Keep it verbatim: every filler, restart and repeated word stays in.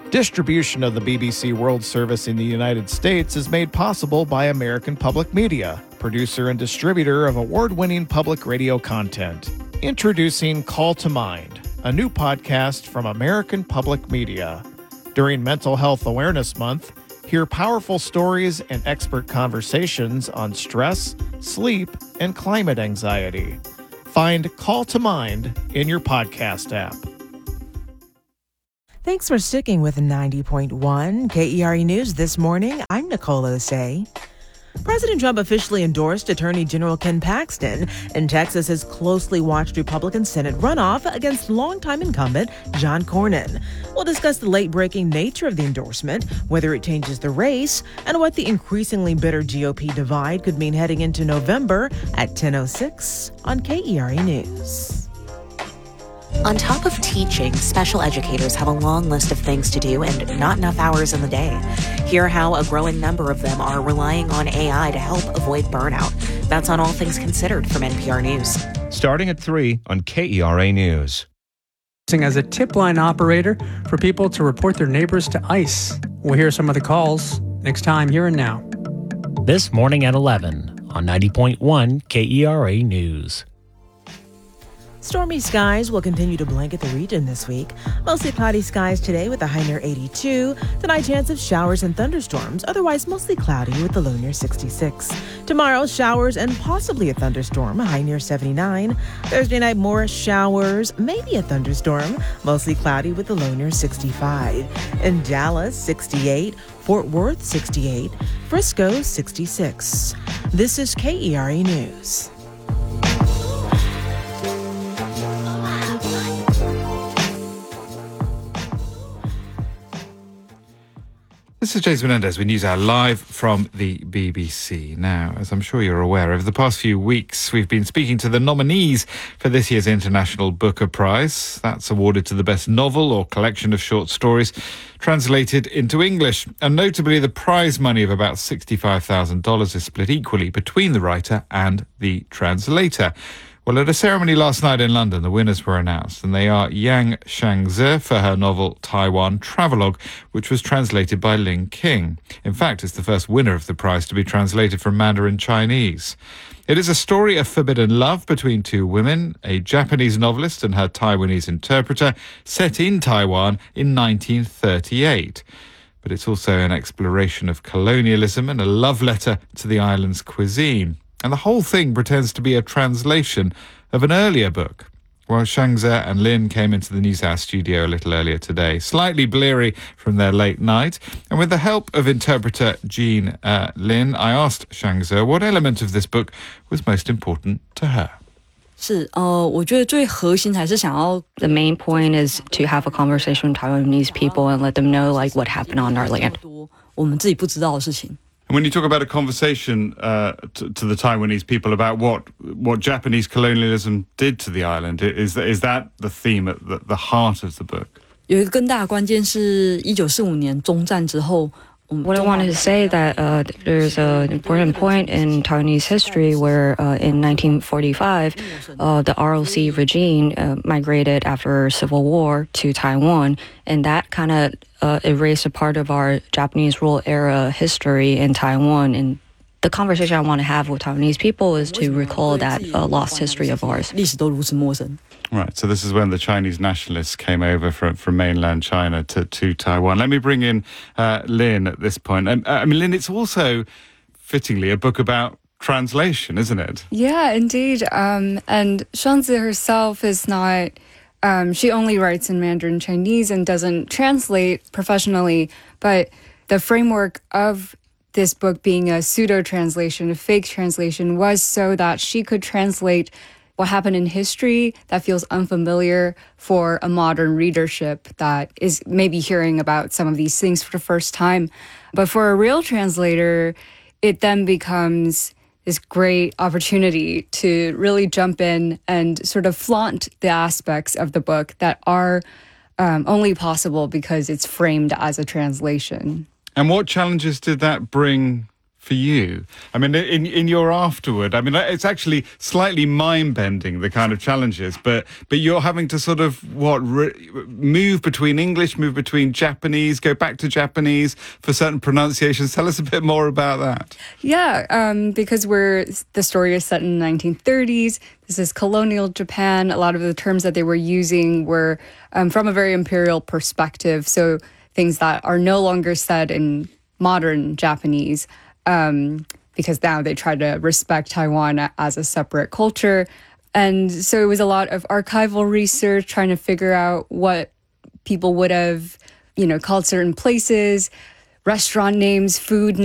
Distribution of the B B C World Service in the United States is made possible by American Public Media, producer and distributor of award-winning public radio content. Introducing Call to Mind, a new podcast from American Public Media. During Mental Health Awareness Month, hear powerful stories and expert conversations on stress, sleep, and climate anxiety. Find Call to Mind in your podcast app. Thanks for sticking with ninety point one K E R E News this morning. I'm Nicole Osei. President Trump officially endorsed Attorney General Ken Paxton, and Texas has closely watched Republican Senate runoff against longtime incumbent John Cornyn. We'll discuss the late-breaking nature of the endorsement, whether it changes the race, and what the increasingly bitter G O P divide could mean heading into November at ten oh six on K E R E News. On top of teaching, special educators have a long list of things to do and not enough hours in the day. Hear how a growing number of them are relying on A I to help avoid burnout. That's on All Things Considered from N P R News. Starting at three on K E R A News. As a tip line operator for people to report their neighbors to ICE. We'll hear some of the calls next time here and now. This morning at eleven on ninety point one K E R A News. Stormy skies will continue to blanket the region this week. Mostly cloudy skies today with a high near eighty-two. Tonight, chance of showers and thunderstorms, otherwise mostly cloudy with the low near sixty-six. Tomorrow, showers and possibly a thunderstorm, a high near seventy-nine. Thursday night, more showers, maybe a thunderstorm, mostly cloudy with the low near sixty-five. In Dallas, sixty-eight. Fort Worth, sixty-eight. Frisco, sixty-six. This is K E R A News. This is James Menendez with NewsHour live from the B B C. Now, as I'm sure you're aware, over the past few weeks, we've been speaking to the nominees for this year's International Booker Prize. That's awarded to the best novel or collection of short stories translated into English. And notably, the prize money of about sixty-five thousand dollars is split equally between the writer and the translator. Well, at a ceremony last night in London, the winners were announced, and they are Yang Shangze for her novel Taiwan Travelogue, which was translated by Ling King. In fact, it's the first winner of the prize to be translated from Mandarin Chinese. It is a story of forbidden love between two women, a Japanese novelist and her Taiwanese interpreter, set in Taiwan in nineteen thirty-eight. But it's also an exploration of colonialism and a love letter to the island's cuisine. And the whole thing pretends to be a translation of an earlier book. Well, Shangze and Lin came into the NewsHour studio a little earlier today, slightly bleary from their late night. And with the help of interpreter Jean uh, Lin, I asked Shangze what element of this book was most important to her. 是呃我觉得最核心还是想要 The main point is to have a conversation with Taiwanese people and let them know like what happened on our land. 我们自己不知道的事情。 And when you talk about a conversation uh, to, to the Taiwanese people about what what Japanese colonialism did to the island, is that, is that the theme at the, the heart of the book? 有一个更大的关键是一九四五年中战之后。 What I wanted to say that uh, there's an important point in Taiwanese history where uh, in nineteen forty-five, uh, the R O C regime uh, migrated after civil war to Taiwan, and that kind of uh, erased a part of our Japanese rule era history in Taiwan. And the conversation I want to have with Taiwanese people is to recall that uh, lost history of ours. 历史都如此陌生。 Right, so this is when the Chinese nationalists came over from, from mainland China to, to Taiwan. Let me bring in uh, Lin at this point. Um, I mean, Lin, it's also, fittingly, a book about translation, isn't it? Yeah, indeed. Um, and Shangze herself is not... Um, she only writes in Mandarin Chinese and doesn't translate professionally. But the framework of this book being a pseudo-translation, a fake translation, was so that she could translate what happened in history that feels unfamiliar for a modern readership that is maybe hearing about some of these things for the first time. But for a real translator, it then becomes this great opportunity to really jump in and sort of flaunt the aspects of the book that are um, only possible because it's framed as a translation. And what challenges did that bring for you? I mean, in in your afterward, I mean, it's actually slightly mind-bending, the kind of challenges, but but you're having to sort of, what, re- move between English, move between Japanese, go back to Japanese for certain pronunciations. Tell us a bit more about that. Yeah, um, because we're the story is set in the nineteen thirties. This is colonial Japan. A lot of the terms that they were using were um, from a very imperial perspective, so things that are no longer said in modern Japanese. Um, because now they try to respect Taiwan as a separate culture. And so it was a lot of archival research, trying to figure out what people would have, you know, called certain places, restaurant names, food